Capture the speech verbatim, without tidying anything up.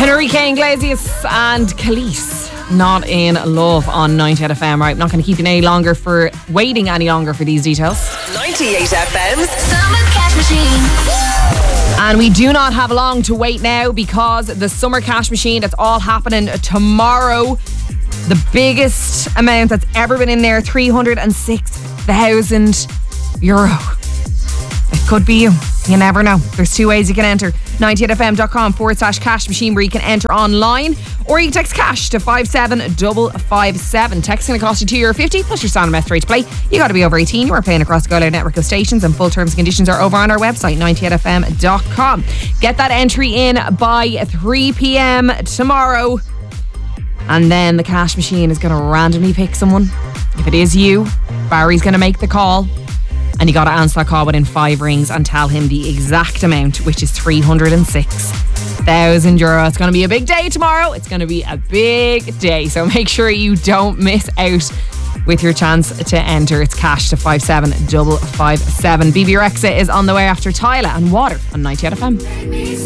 Enrique Iglesias and Khalees, Not in Love on ninety-eight F M. Right, I'm not going to keep you any longer for waiting any longer for these details. ninety-eight F M's Summer Cash Machine. And we do not have long to wait now because the Summer Cash Machine, it's all happening tomorrow. The biggest amount that's ever been in there, three hundred six thousand euro. It could be you. You never know. There's two ways you can enter. ninety-eight fm.com forward slash cash machine where you can enter online, or you can text cash to five seven five five seven. Text going to cost you two euro fifty plus your standard method rate to play. You got to be over eighteen. You are playing across the Go Loud network of stations, and full terms and conditions are over on our website, ninety-eight f m dot com. Get that entry in by three p.m. tomorrow, and then the cash machine is going to randomly pick someone. If it is you, Barry's going to make the call. And you got to answer that call within five rings and tell him the exact amount, which is three hundred six thousand euro. It's going to be a big day tomorrow. It's going to be a big day. So make sure you don't miss out with your chance to enter. It's cash to five seven five five seven. B B Rexa is on the way after Tyler and Water on ninety-eight F M.